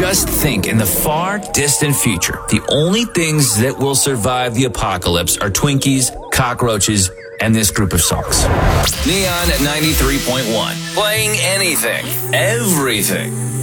Just think, in the far distant future, the only things that will survive the apocalypse are Twinkies, cockroaches, and this group of songs. Neon at 93.1. Playing anything, everything.